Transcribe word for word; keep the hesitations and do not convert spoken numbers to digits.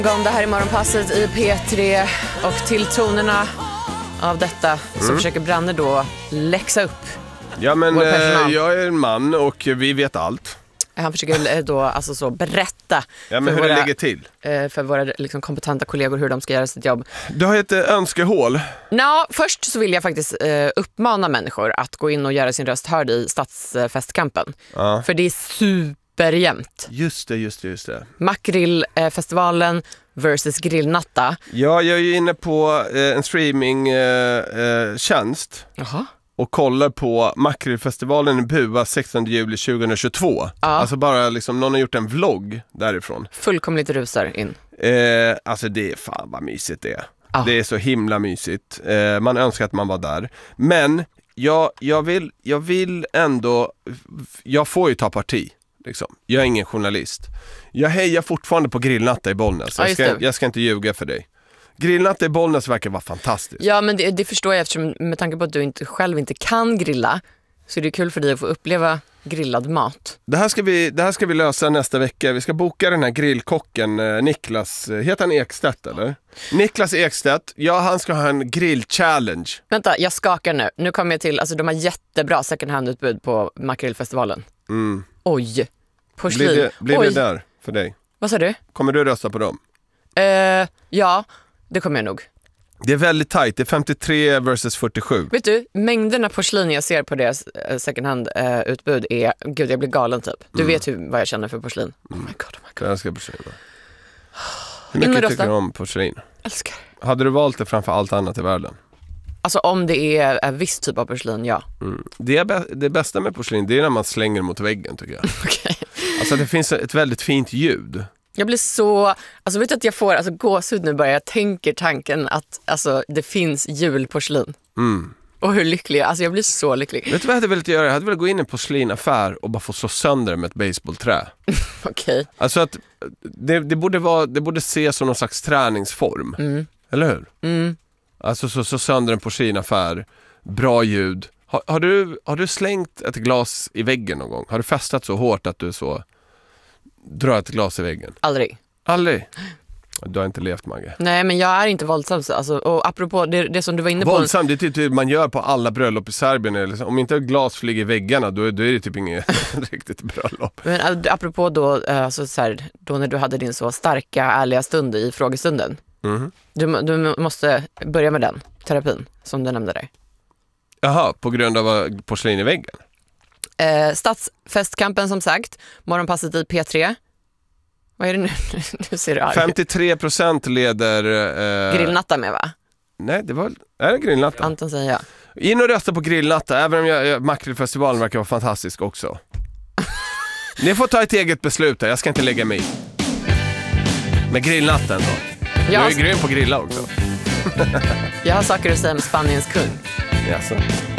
Det här är Morgonpasset i P tre och till tonerna av detta så mm. försöker Branne då läxa upp. Ja, men eh, jag är en man och vi vet allt. Han försöker då alltså så berätta ja, men hur våra, det ligger till. för våra liksom, kompetenta kollegor hur de ska göra sitt jobb. Du har ett önskehål. Nå, först så vill jag faktiskt eh, uppmana människor att gå in och göra sin röst hörd i stadsfestkampen. Ja. För det är superjämnt. Just det, just det, just det. Makrillfestivalen versus grillnatta. Ja, jag är ju inne på eh, en streamingtjänst. Eh, Jaha. Och kollar på Makrillfestivalen i Bua sextonde juli tjugohundratjugotvå. Ja. Alltså bara liksom, någon har gjort en vlogg därifrån. Fullkomligt rusar in. Eh, alltså det är fan vad mysigt det är. Ja. Det är så himla mysigt. Eh, man önskar att man var där. Men jag, jag, vill, jag vill ändå, jag får ju ta parti. Liksom. Jag är ingen journalist. Jag hejar fortfarande på grillnatta i Bollnäs. Ja, jag, ska, jag ska inte ljuga för dig. Grillnatta i Bollnäs verkar vara fantastiskt. Ja, men det, det förstår jag eftersom med tanke på att du inte, själv inte kan grilla så är det kul för dig att få uppleva grillad mat. Det här ska vi, det här ska vi lösa nästa vecka. Vi ska boka den här grillkocken eh, Niklas, heter han Ekstedt eller? Niklas Ekstedt, ja han ska ha en grill-challenge. Vänta, jag skakar nu. Nu kommer jag till, alltså de har jättebra second hand-utbud på Makrillfestivalen. Mm. Oj, porslin. Blir det, blir Oj. det där för dig? Vad sa du? Kommer du rösta på dem? Uh, ja, det kommer jag nog. Det är väldigt tajt, det är femtiotre versus fyrtiosju. Vet du, mängderna porslin jag ser på deras second hand-utbud är, gud jag blir galen typ. Du mm. vet hur, vad jag känner för porslin. Mm. Oh my god, oh my god. Jag älskar porslin. Hur mycket tycker du om porslin? Älskar. Hade du valt det framför allt annat i världen? Alltså om det är en viss typ av porslin, ja. Mm. Det, är bä- det bästa med porslin, det är när man slänger mot väggen tycker jag. Okej. Alltså det finns ett väldigt fint ljud. Jag blir så, alltså vet du att jag får alltså, gåshud nu bara jag tänker tanken att alltså, det finns julporslin. Mm. Och hur lycklig jag, alltså jag blir så lycklig. Vet du vad jag hade velat göra? Jag hade velat gå in i en porslinaffär och bara få slå sönder med ett baseballträ. Okej. Okay. Alltså att det, det, borde vara, det borde ses som någon slags träningsform. Mm. Eller hur? Mm. Alltså så, så sönder en porslinaffär, bra ljud. Har, har, du, har du slängt ett glas i väggen någon gång? Har du festat så hårt att du så drar ett glas i väggen? Aldrig. Aldrig? Du har inte levt, Magge. Nej, men jag är inte våldsam. Alltså, och apropå det, det som du var inne på... Våldsam, det är typ man gör på alla bröllop i Serbien. Eller, om inte glas flyger i väggarna, då, då är det typ inget riktigt bröllop. Men apropå då, alltså, så här, då när du hade din så starka, ärliga stund i frågestunden. Mm. Du, du måste börja med den terapin som du nämnde där. Jaha, på grund av porslin i väggen? Eh, stadsfestkampen som sagt. Morgonpasset i P tre. Vad är det nu? Nu ser du arg. femtiotre procent leder... Eh... Grillnatta med, va? Nej, det var... Är det grillnatta? Anton säger jag. In och rösta på grillnatta, även om jag, jag, Makrillfestivalen verkar vara fantastisk också. Ni får ta ett eget beslut här, jag ska inte lägga mig i. Med grillnatten då. Jag är grym på grilla också. Jag har saker att säga med Spaniens kung. Jaså.